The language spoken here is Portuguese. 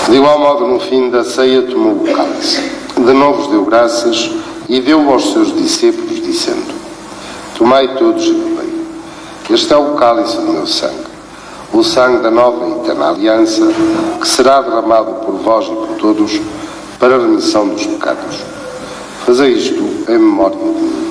De igual modo, no fim da ceia, tomou o cálice. De novo vos deu graças e deu-o aos seus discípulos, dizendo: Tomai todos e bebei. Este é o cálice do meu sangue, o sangue da nova e eterna aliança, que será derramado por vós e por todos para a remissão dos pecados. Fazei isto em memória de mim.